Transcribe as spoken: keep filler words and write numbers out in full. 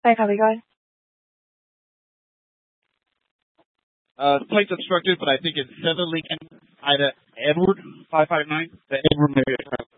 Hi, copy, go ahead. Uh, site's obstructed, but I think it's seven Lincoln Ida Edward five five nine. The Edward Marriott.